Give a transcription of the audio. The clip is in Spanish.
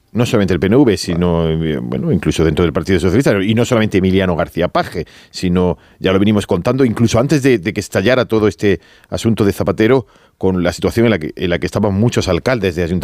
no solamente el PNV, sino bueno, incluso dentro del Partido Socialista, y no solamente Emiliano García Paje, sino, ya lo venimos contando, incluso antes de que estallara todo este asunto de Zapatero, con la situación en la que estaban muchos alcaldes de ayuntamientos